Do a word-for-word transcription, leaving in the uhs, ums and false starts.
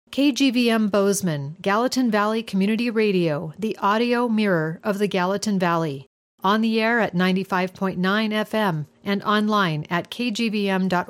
K G V M Bozeman, Gallatin Valley Community Radio, the audio mirror of the Gallatin Valley. On the air at ninety-five point nine F M and online at k g v m dot